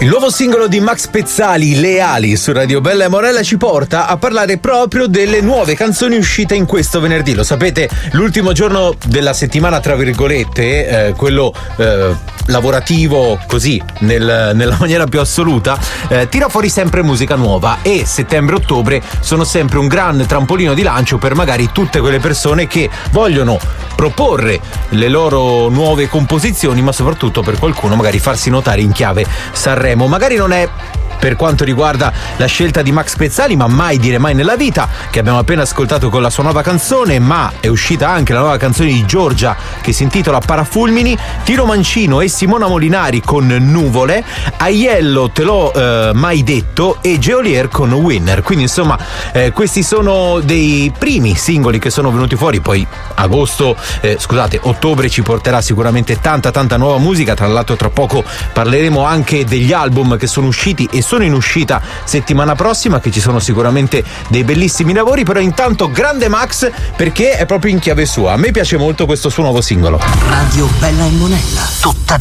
Il nuovo singolo di Max Pezzali, Le ali, su Radio Bella e Morella ci porta a parlare proprio delle nuove canzoni uscite in questo venerdì. Lo sapete, l'ultimo giorno della settimana, tra virgolette, quello lavorativo, così, nella maniera più assoluta, tira fuori sempre musica nuova, e settembre-ottobre sono sempre un gran trampolino di lancio per magari tutte quelle persone che vogliono proporre le loro nuove composizioni, ma soprattutto per qualcuno magari farsi notare in chiave Sanremo. Magari non è per quanto riguarda la scelta di Max Pezzali, ma mai dire mai nella vita, che abbiamo appena ascoltato con la sua nuova canzone, ma è uscita anche la nuova canzone di Giorgia che si intitola Parafulmini, Tino Mancino e Simona Molinari con Nuvole, Aiello Te l'ho mai detto e Geolier con Winner. Quindi insomma questi sono dei primi singoli che sono venuti fuori. Poi ottobre ci porterà sicuramente tanta nuova musica. Tra l'altro tra poco parleremo anche degli album che sono usciti e sono in uscita settimana prossima, che ci sono sicuramente dei bellissimi lavori. Però intanto grande Max, perché è proprio in chiave sua. A me piace molto questo suo nuovo singolo. Radio Bella e Monella, tutta